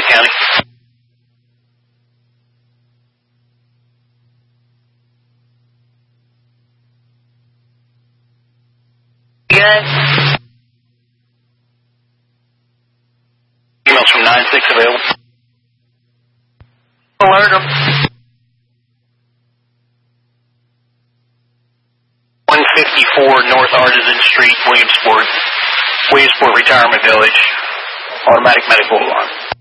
County. Guys? Emails from 9-6 available. Alert them. 154 North Artisan Street, Williamsport, Retirement Village, automatic medical alarm.